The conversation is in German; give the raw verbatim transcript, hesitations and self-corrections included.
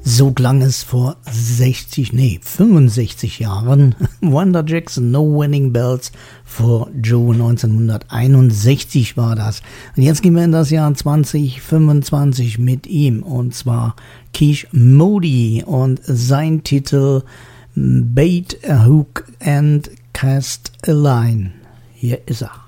So klang es vor sechzig, nee, fünfundsechzig Jahren. Wanda Jackson, No Wedding Bells for Joe, neunzehnhunderteinundsechzig war das. Und jetzt gehen wir in das Jahr zwanzig fünfundzwanzig mit ihm, und zwar Keish Modi und sein Titel Bait a Hook and Cast a Line. Hier ist er.